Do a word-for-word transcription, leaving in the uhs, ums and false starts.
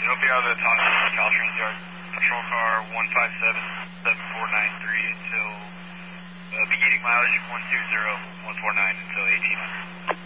You'll be out of the Taunton Caltrans Yard. Patrol car one five seven seven four nine three until uh, beginning mileage one two zero one four nine until eighteen hundred.